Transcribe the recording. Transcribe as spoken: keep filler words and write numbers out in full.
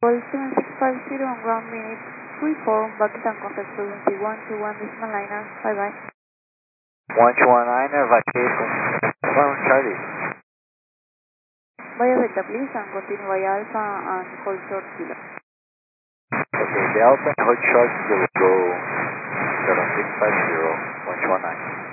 Call seven six five zero on ground minute three four, bucket and contact frequency one two one decimal liner, bye bye. one two one liner, vacation, one Charlie. Via Delta please and continue via Alpha and hold short kilo. Okay, Delta, hold short, you will go seven six five zero, one two one nine.